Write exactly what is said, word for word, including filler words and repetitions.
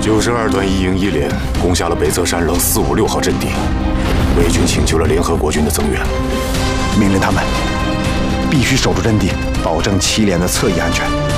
九十二团一营一连攻下了北侧山棱四五六号阵地，魏军请求了联合国军的增援， 命令他们必须守住阵地，保证七连的侧翼安全。